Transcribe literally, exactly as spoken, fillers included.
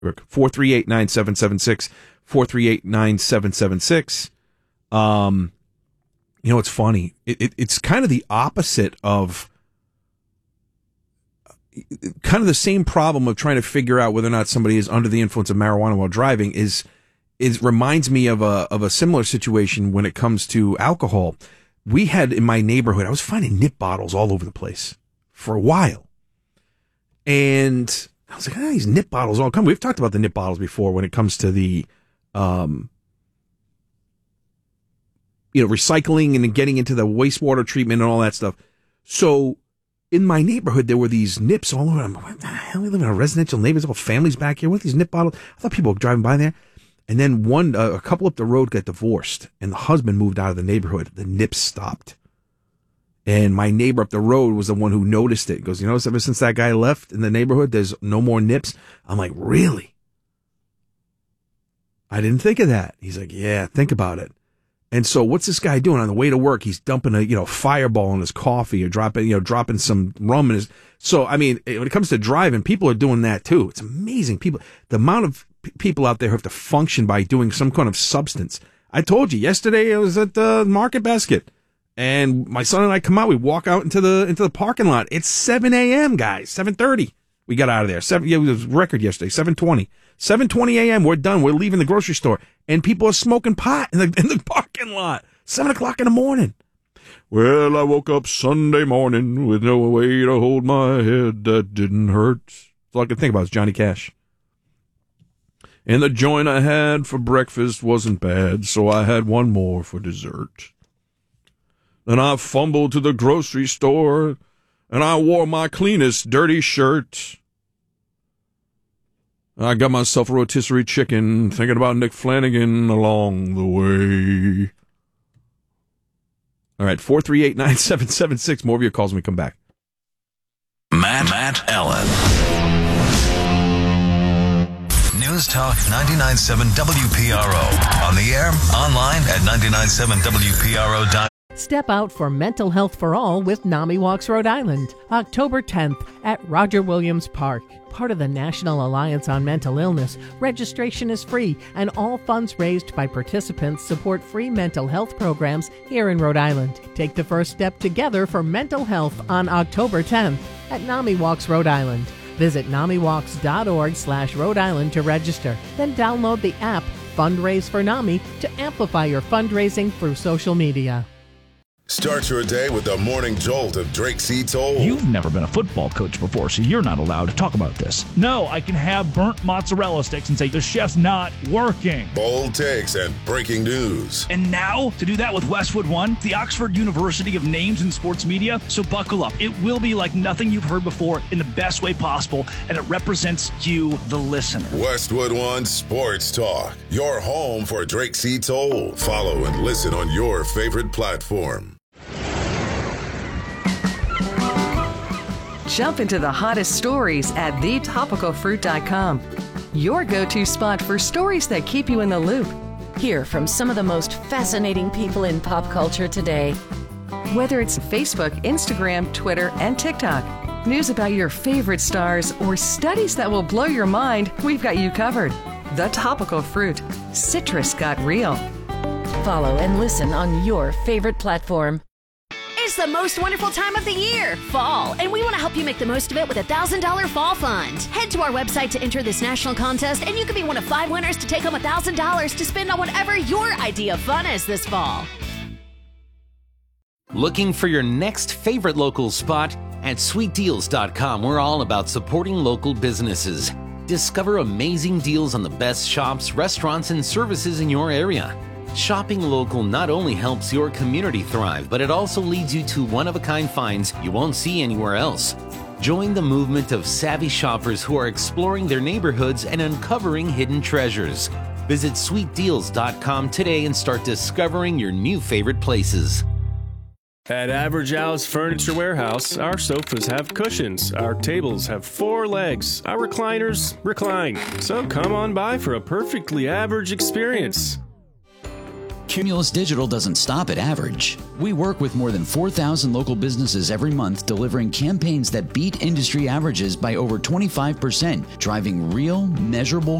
four three eight, nine seven seven six, four three eight, nine seven seven six. Um, you know, it's funny. It, it, it's kind of the opposite of kind of the same problem of trying to figure out whether or not somebody is under the influence of marijuana while driving is, is reminds me of a, of a similar situation when it comes to alcohol. We had in my neighborhood, I was finding nip bottles all over the place for a while. And I was like, ah, these nip bottles all come. We've talked about the nip bottles before when it comes to the, um, you know, recycling and getting into the wastewater treatment and all that stuff. So in my neighborhood, there were these nips all over. I'm like, what the hell? We live in a residential neighborhood. There's families back here. What are these nip bottles? I thought people were driving by there. And then one, uh, a couple up the road got divorced and the husband moved out of the neighborhood. The nips stopped. And my neighbor up the road was the one who noticed it. He goes, you notice ever since that guy left in the neighborhood, there's no more nips? I'm like, really? I didn't think of that. He's like, yeah, think about it. And so what's this guy doing on the way to work? He's dumping a, you know, fireball in his coffee or dropping, you know, dropping some rum in his. So, I mean, when it comes to driving, people are doing that too. It's amazing. People, the amount of p- people out there who have to function by doing some kind of substance. I told you yesterday I was at the Market Basket and my son and I come out. We walk out into the, into the parking lot. It's seven a.m. guys, seven thirty. We got out of there. Seven, yeah, it was a record yesterday, seven twenty. seven twenty a.m. We're done. We're leaving the grocery store, and people are smoking pot in the in the parking lot. Seven o'clock in the morning. Well, I woke up Sunday morning with no way to hold my head that didn't hurt. That's all I could think about is Johnny Cash. And the joint I had for breakfast wasn't bad, so I had one more for dessert. Then I fumbled to the grocery store, and I wore my cleanest dirty shirt. I got myself a rotisserie chicken, thinking about Nick Flanagan along the way. All right, four three eight, nine seven seven six. More of your calls when we come back. Matt, Matt Allen. News Talk ninety-nine point seven W P R O. On the air, online at nine nine seven W P R O dot com. Step out for Mental Health for All with NAMI Walks Rhode Island, October tenth at Roger Williams Park. Part of the National Alliance on Mental Illness, registration is free, and all funds raised by participants support free mental health programs here in Rhode Island. Take the first step together for mental health on October tenth at NAMI Walks Rhode Island. Visit namiwalks.org slash Rhode Island to register. Then download the app Fundraise for NAMI to amplify your fundraising through social media. Start your day with the morning jolt of Drake C. Toll. You've never been a football coach before, so you're not allowed to talk about this. No, I can have burnt mozzarella sticks and say the chef's not working. Bold takes and breaking news. And now, to do that with Westwood One, the Oxford University of Names in Sports Media. So buckle up. It will be like nothing you've heard before in the best way possible, and it represents you, the listener. Westwood One Sports Talk, your home for Drake C. Toll. Follow and listen on your favorite platform. Jump into the hottest stories at the topical fruit dot com. Your go-to spot for stories that keep you in the loop. Hear from some of the most fascinating people in pop culture today. Whether it's Facebook, Instagram, Twitter, and TikTok, news about your favorite stars, or studies that will blow your mind, we've got you covered. The Topical Fruit. Citrus got real. Follow and listen on your favorite platform. It's the most wonderful time of the year, fall, and we want to help you make the most of it with a one thousand dollars Fall Fund. Head to our website to enter this national contest, and you could be one of five winners to take home one thousand dollars to spend on whatever your idea of fun is this fall. Looking for your next favorite local spot? At sweet deals dot com, we're all about supporting local businesses. Discover amazing deals on the best shops, restaurants, and services in your area. Shopping local not only helps your community thrive, but it also leads you to one-of-a-kind finds you won't see anywhere else. Join the movement of savvy shoppers who are exploring their neighborhoods and uncovering hidden treasures. Visit sweet deals dot com today and start discovering your new favorite places. At Average Al's Furniture Warehouse, our sofas have cushions, our tables have four legs, our recliners recline. So come on by for a perfectly average experience. Cumulus Digital doesn't stop at average. We work with more than four thousand local businesses every month, delivering campaigns that beat industry averages by over twenty-five percent, driving real, measurable